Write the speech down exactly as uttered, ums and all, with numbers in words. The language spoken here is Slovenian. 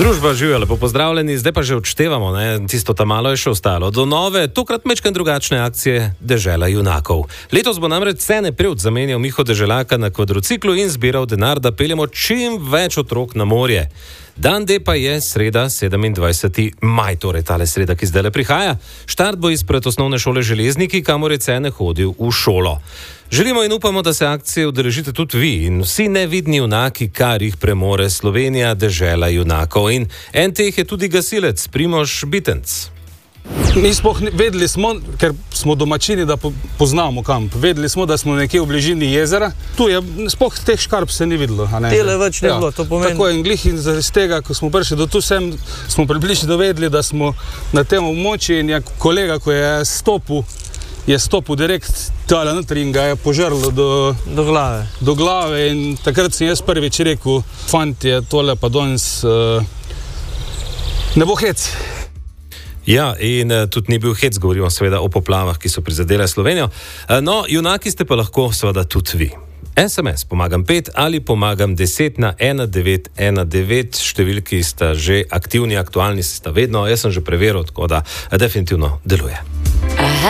Družba živijo, lepo pozdravljeni, zdaj pa že odštevamo, ne? Tisto tam malo je še ostalo. Do nove, tokrat mečkaj drugačne akcije Dežela junakov. Letos bo namreč Cene Prevc zamenjal Miho Deželaka na kvadrociklu in zbiral denar, da peljemo čim več otrok na morje. Dan D pa je sreda, sedemindvajseti maj, torej tale sreda, ki zdaj le prihaja. Štart bo izpred osnovne šole Železniki, kamor je Cene hodil v šolo. Želimo in upamo, da se akcije udeležite tudi vi in vsi nevidni junaki, kar jih premore Slovenija, Dežela junakov. In en teh je tudi gasilec Primož Bitenc. Mi smo vedeli smo, ker smo domačini, da poznamo kamp. Vedeli smo, da smo nekje v bližini jezera. Tu je, spoh teh škarp se ni videlo. Tele več ne bilo, to pomeni. Tako je in glih in zaradi tega, ko smo prišli do tu sem, smo približno dovedli, da smo na tem območju in je kolega, ko je stopil, je stopil direkt tale notri in ga je požrlo do, do glave. Do glave in takrat sem jaz prvič rekel, fantje, tole pa danes uh, ne bo hec. Ja, in uh, tudi ni bil hec, govorimo seveda o poplavah, ki so prizadele Slovenijo. Uh, no, junaki ste pa lahko seveda tudi vi. S M S pomagam pet ali pomagam deset na ena devet ena devet, številki sta že aktivni, aktualni sta vedno, jaz sem že preveril, tako da definitivno deluje.